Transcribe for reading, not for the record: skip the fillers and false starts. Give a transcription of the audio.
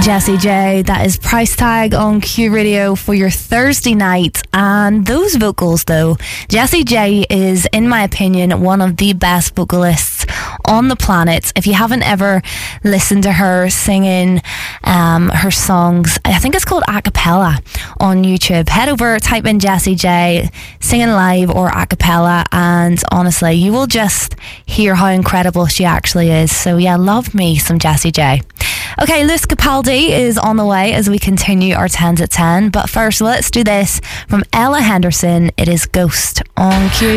Jessie J. That is Price Tag on Q Radio for your Thursday night. And those vocals, though, Jessie J is, in my opinion, one of the best vocalists on the planet. If you haven't ever listened to her singing her songs, I think it's called a cappella on YouTube. Head over, type in Jessie J, singing live or a cappella, and honestly, you will just hear how incredible she actually is. So yeah, love me some Jessie J. Okay, Lewis Capaldi is on the way as we continue our 10s at 10. But first, let's do this from Ella Henderson. It is Ghost on Q.